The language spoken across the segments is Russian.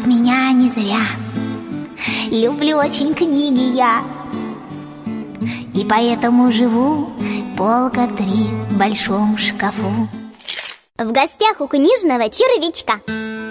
меня не зря. Люблю очень книги я, и поэтому живу полка 3 в большом шкафу. В гостях у книжного червячка.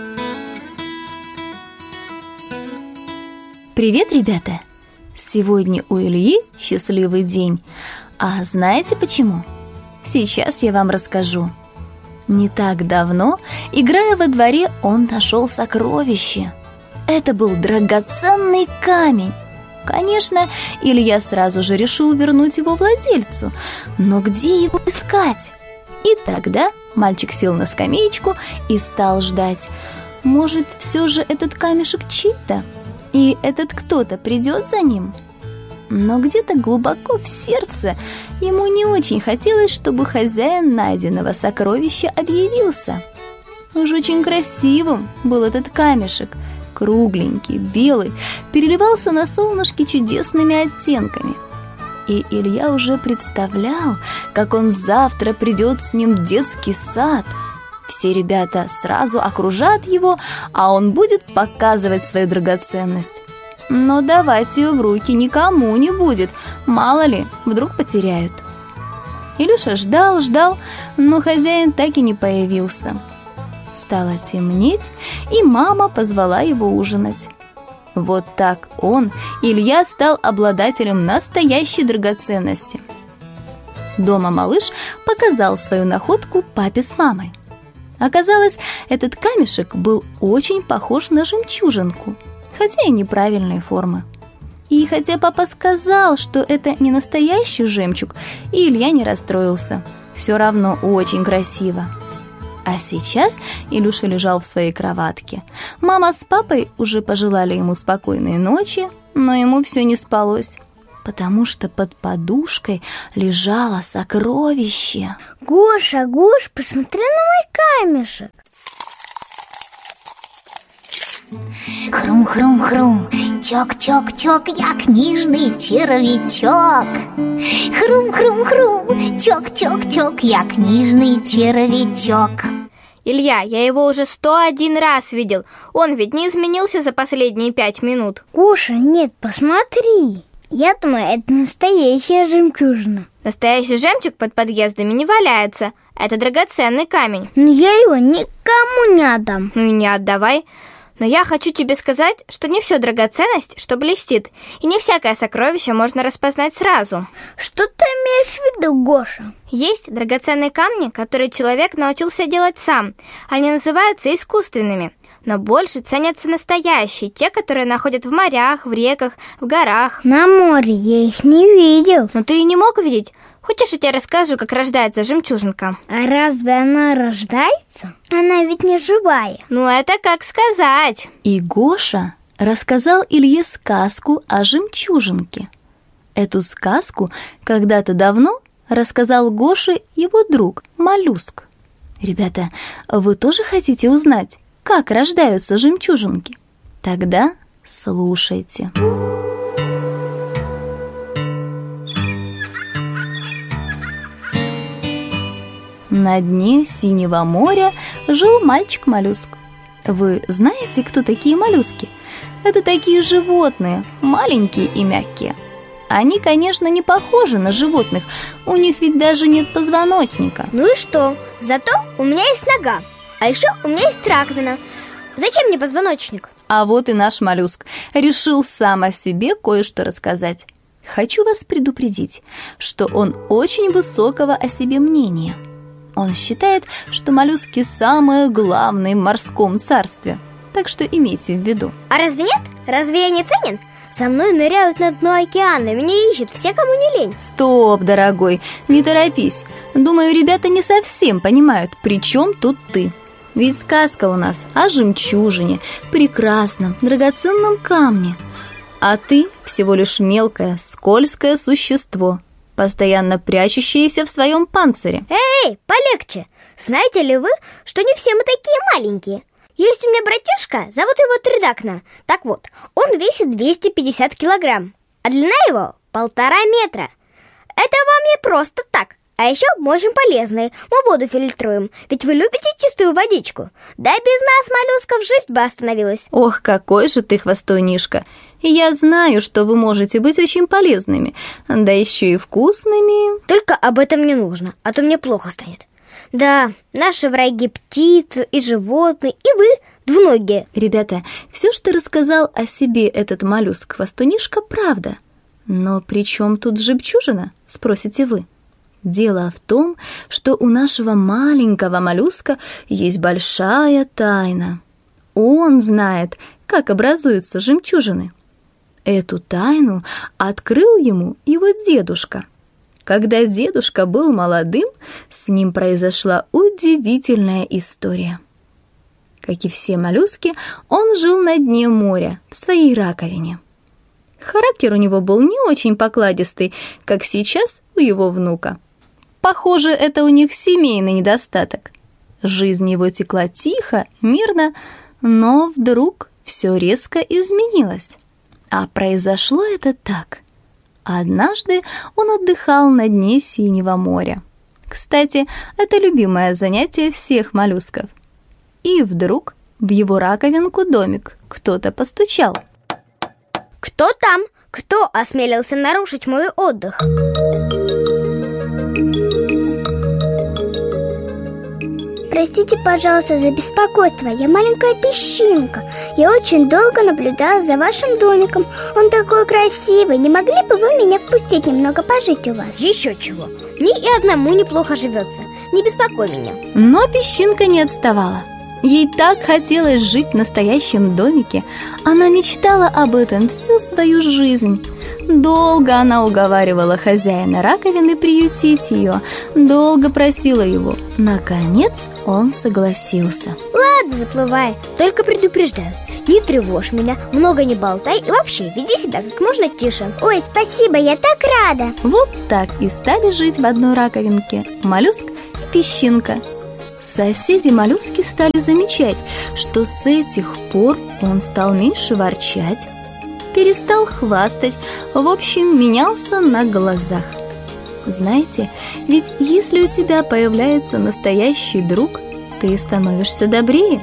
Привет, ребята! Сегодня у Ильи счастливый день. А знаете почему? Сейчас я вам расскажу. Не так давно, играя во дворе, он нашел сокровище. Это был драгоценный камень. Конечно, Илья сразу же решил вернуть его владельцу. Но где его искать? И тогда мальчик сел на скамеечку и стал ждать. Может, все же этот камешек чей-то? И этот кто-то придет за ним? Но где-то глубоко в сердце ему не очень хотелось, чтобы хозяин найденного сокровища объявился. Уж очень красивым был этот камешек. Кругленький, белый, переливался на солнышке чудесными оттенками. И Илья уже представлял, как он завтра придет с ним в детский сад. Все ребята сразу окружат его, а он будет показывать свою драгоценность. Но давать ее в руки никому не будет, мало ли, вдруг потеряют. Илюша ждал, но хозяин так и не появился. Стало темнеть, и мама позвала его ужинать. Вот так он, Илья, стал обладателем настоящей драгоценности. Дома малыш показал свою находку папе с мамой. Оказалось, этот камешек был очень похож на жемчужинку, хотя и неправильной формы. И хотя папа сказал, что это не настоящий жемчуг, и Илья не расстроился. Все равно очень красиво. А сейчас Илюша лежал в своей кроватке. Мама с папой уже пожелали ему спокойной ночи, но ему все не спалось, потому что под подушкой лежало сокровище. Гоша, посмотри на мой камешек. Хрум-хрум-хрум, чок-чок-чок, я книжный червячок. Хрум-хрум-хрум, чок-чок-чок, я книжный червячок. Илья, я его уже 101 раз видел. Он ведь не изменился за последние 5 минут. Гоша, нет, посмотри. Я думаю, это настоящая жемчужина. Настоящий жемчуг под подъездами не валяется. Это драгоценный камень. Но я его никому не отдам. Ну и не отдавай. Но я хочу тебе сказать, что не все драгоценность, что блестит, и не всякое сокровище можно распознать сразу. Что ты имеешь в виду, Гоша? Есть драгоценные камни, которые человек научился делать сам. Они называются искусственными. Но больше ценятся настоящие, те, которые находят в морях, в реках, в горах. На море я их не видел. Но ты и не мог видеть. Хочешь, я тебе расскажу, как рождается жемчужинка? А разве она рождается? Она ведь не живая. Ну, это как сказать. И Гоша рассказал Илье сказку о жемчужинке. Эту сказку когда-то давно рассказал Гоше его друг Моллюск. Ребята, вы тоже хотите узнать, как рождаются жемчужинки? Тогда слушайте. На дне синего моря жил мальчик-моллюск. Вы знаете, кто такие моллюски? Это такие животные, маленькие и мягкие. Они, конечно, не похожи на животных, у них ведь даже нет позвоночника. Ну и что? Зато у меня есть нога, а еще у меня есть раковина. Зачем мне позвоночник? А вот и наш моллюск решил сам о себе кое-что рассказать. Хочу вас предупредить, что он очень высокого о себе мнения. Он считает, что моллюски самые главные в морском царстве. Так что имейте в виду. А разве нет? Разве я не ценен? За мной ныряют на дно океана, меня ищут все, кому не лень. Стоп, дорогой, не торопись. Думаю, ребята не совсем понимают, при чем тут ты. Ведь сказка у нас о жемчужине, прекрасном, драгоценном камне. А ты всего лишь мелкое, скользкое существо, постоянно прячущееся в своем панцире. Эй, полегче! Знаете ли вы, что не все мы такие маленькие? Есть у меня братишка, зовут его Тридакна. Так вот, он весит 250 килограмм, а длина его 1,5 метра. Это вам не просто так. А еще мы очень полезные. Мы воду фильтруем. Ведь вы любите чистую водичку. Да и без нас, моллюсков, жизнь бы остановилась. Ох, какой же ты хвостунишка! Я знаю, что вы можете быть очень полезными, да еще и вкусными. Только об этом не нужно, а то мне плохо станет. Да, наши враги птицы и животные, и вы, двуногие. Ребята, все, что рассказал о себе этот моллюск-хвостунишка, правда. Но при чем тут жемчужина, спросите вы? Дело в том, что у нашего маленького моллюска есть большая тайна. Он знает, как образуются жемчужины. Эту тайну открыл ему его дедушка. Когда дедушка был молодым, с ним произошла удивительная история. Как и все моллюски, он жил на дне моря, в своей раковине. Характер у него был не очень покладистый, как сейчас у его внука. Похоже, это у них семейный недостаток. Жизнь его текла тихо, мирно, но вдруг все резко изменилось. А произошло это так. Однажды он отдыхал на дне Синего моря. Кстати, это любимое занятие всех моллюсков. И вдруг в его раковинку домик кто-то постучал. Кто там? Кто осмелился нарушить мой отдых? Простите, пожалуйста, за беспокойство. Я маленькая песчинка. Я очень долго наблюдала за вашим домиком. Он такой красивый. Не могли бы вы меня впустить немного пожить у вас? Еще чего. Мне и одному неплохо живется. Не беспокой меня. Но песчинка не отставала. Ей так хотелось жить в настоящем домике. Она мечтала об этом всю свою жизнь. Долго она уговаривала хозяина раковины приютить ее, долго просила его. Наконец он согласился. Ладно, заплывай, только предупреждаю. Не тревожь меня, много не болтай и вообще веди себя как можно тише. Ой, спасибо, я так рада. Вот так и стали жить в одной раковинке моллюск и песчинка. Соседи-моллюски стали замечать, что с этих пор он стал меньше ворчать, перестал хвастать, в общем, менялся на глазах. Знаете, ведь если у тебя появляется настоящий друг, ты становишься добрее.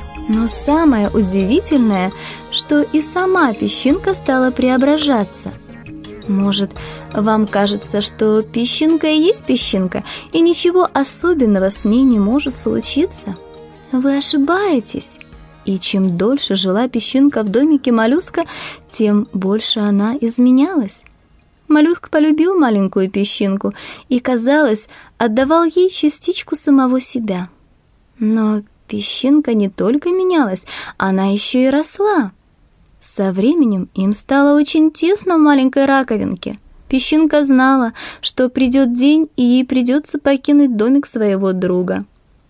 Но самое удивительное, что и сама песчинка стала преображаться. Может, вам кажется, что песчинка и есть песчинка, и ничего особенного с ней не может случиться? Вы ошибаетесь. И чем дольше жила песчинка в домике моллюска, тем больше она изменялась. Моллюск полюбил маленькую песчинку и, казалось, отдавал ей частичку самого себя. Но песчинка не только менялась, она еще и росла. Со временем им стало очень тесно в маленькой раковинке. Песчинка знала, что придет день, и ей придется покинуть домик своего друга.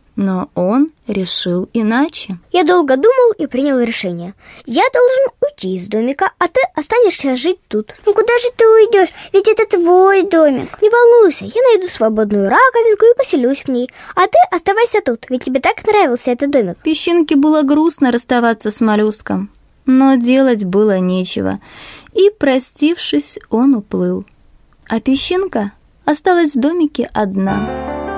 Но он решил иначе. Я долго думал и принял решение. Я должен уйти из домика, а ты останешься жить тут. Ну куда же ты уйдешь? Ведь это твой домик. Не волнуйся, я найду свободную раковинку и поселюсь в ней. А ты оставайся тут, ведь тебе так нравился этот домик. Песчинке было грустно расставаться с моллюском, но делать было нечего. И, простившись, он уплыл. А песчинка осталась в домике одна.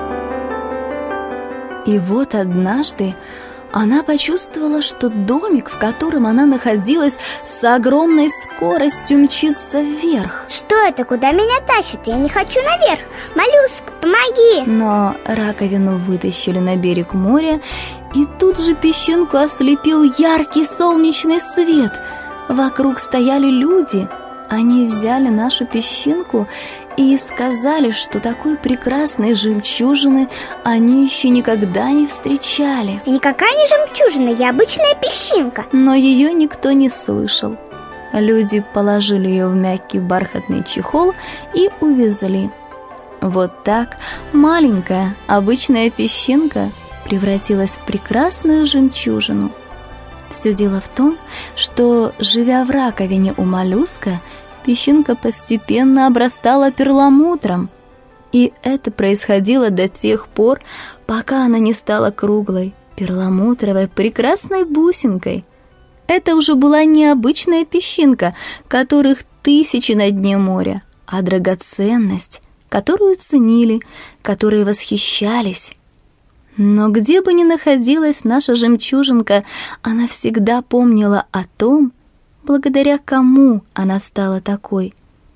И вот однажды она почувствовала, что домик, в котором она находилась, с огромной скоростью мчится вверх. Что это? Куда меня тащит? Я не хочу наверх. Моллюск, помоги! Но раковину вытащили на берег моря, и тут же песчинку ослепил яркий солнечный свет. Вокруг стояли люди. Они взяли нашу песчинку и сказали, что такой прекрасной жемчужины они еще никогда не встречали. Никакая не жемчужина, я обычная песчинка. Но ее никто не слышал. Люди положили ее в мягкий бархатный чехол и увезли. Вот так маленькая обычная песчинка превратилась в прекрасную жемчужину. Все дело в том, что, живя в раковине у моллюска, песчинка постепенно обрастала перламутром. И это происходило до тех пор, пока она не стала круглой, перламутровой, прекрасной бусинкой. Это уже была не обычная песчинка, которых тысячи на дне моря, а драгоценность, которую ценили, которой восхищались. Но где бы ни находилась наша жемчужинка, она всегда помнила о том, благодаря кому она стала такой.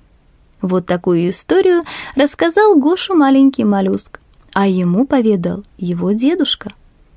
Вот такую историю рассказал Гоша маленький моллюск, а ему поведал его дедушка.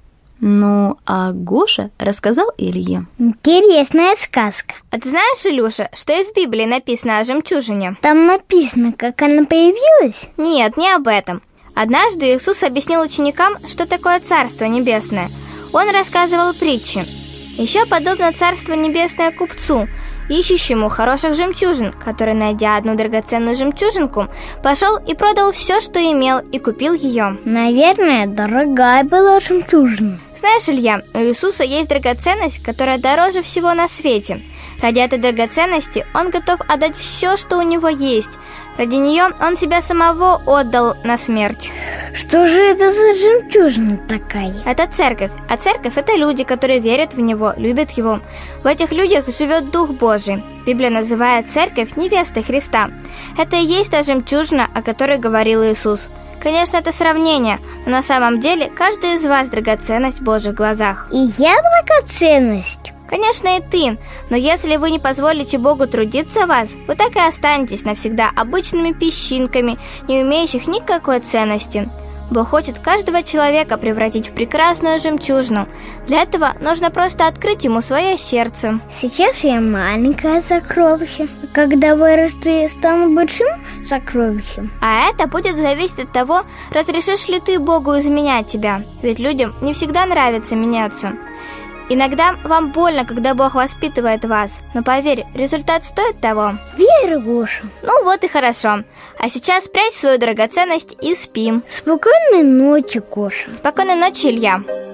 Ну, а Гоша рассказал Илье. Интересная сказка. А ты знаешь, Илюша, что и в Библии написано о жемчужине? Там написано, как она появилась? Нет, не об этом. Однажды Иисус объяснил ученикам, что такое Царство Небесное. Он рассказывал притчи. Еще подобно Царство Небесное купцу, ищущему хороших жемчужин, который, найдя одну драгоценную жемчужинку, пошел и продал все, что имел, и купил ее. Наверное, дорогая была жемчужина. Знаешь, Илья, у Иисуса есть драгоценность, которая дороже всего на свете. Ради этой драгоценности он готов отдать все, что у него есть. Ради нее он себя самого отдал на смерть. Что же это за жемчужина такая? Это церковь. А церковь – это люди, которые верят в Него, любят Его. В этих людях живет Дух Божий. Библия называет церковь невестой Христа. Это и есть та жемчужина, о которой говорил Иисус. Конечно, это сравнение, но на самом деле каждый из вас драгоценность в Божьих глазах. И я драгоценность? Конечно, и ты, но если вы не позволите Богу трудиться в вас, вы так и останетесь навсегда обычными песчинками, не имеющих никакой ценности. Бог хочет каждого человека превратить в прекрасную жемчужину. Для этого нужно просто открыть Ему свое сердце. Сейчас я маленькое сокровище. Когда вырасту, я стану большим сокровищем. А это будет зависеть от того, разрешишь ли ты Богу изменять тебя. Ведь людям не всегда нравится меняться. Иногда вам больно, когда Бог воспитывает вас, но поверь, результат стоит того. Верю, Гоша. Ну вот и хорошо. А сейчас спрячь свою драгоценность и спи. Спокойной ночи, Гоша. Спокойной ночи, Илья.